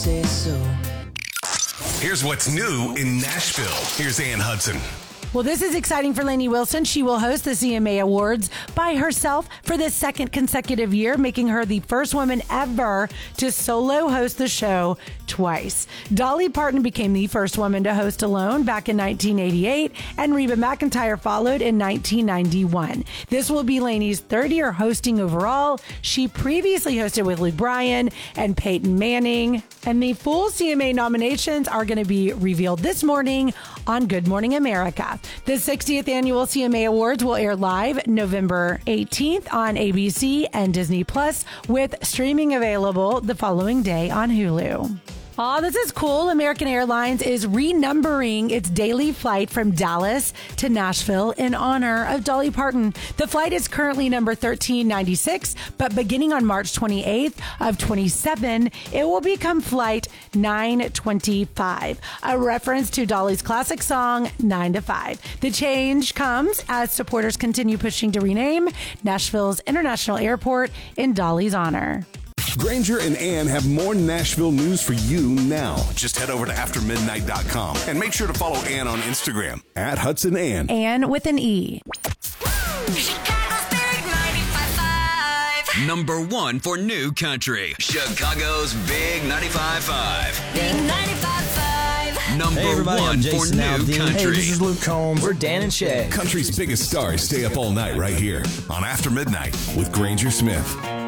Say so. Here's what's new in Nashville. Here's Ann Hudson. Well, this is exciting for Lainey Wilson. She will host the CMA Awards by herself for the second consecutive year, making her the first woman ever to solo host the show twice. Dolly Parton became the first woman to host alone back in 1988, and Reba McEntire followed in 1991. This will be Lainey's third year hosting overall. She previously hosted with Luke Bryan and Peyton Manning, and the full CMA nominations are going to be revealed this morning on Good Morning America. The 60th Annual CMA Awards will air live November 18th on ABC and Disney Plus, with streaming available the following day on Hulu. Oh, this is cool. American Airlines is renumbering its daily flight from Dallas to Nashville in honor of Dolly Parton. The flight is currently number 1396, but beginning on March 28th of 27, it will become flight 925, a reference to Dolly's classic song 9 to 5. The change comes as supporters continue pushing to rename Nashville's International Airport in Dolly's honor. Granger and Ann have more Nashville news for you now. Just head over to aftermidnight.com and make sure to follow Ann on Instagram at Hudson Ann. Ann with an E. Chicago's Big 95.5. Number one for new country. Chicago's Big 95.5. Big 95.5. Number Hey everybody, one I'm for Jason new Aldean. country. Hey, this is Luke Combs. We're Dan and Shay. Country's biggest stars stay up all night right here on After Midnight with Granger Smith.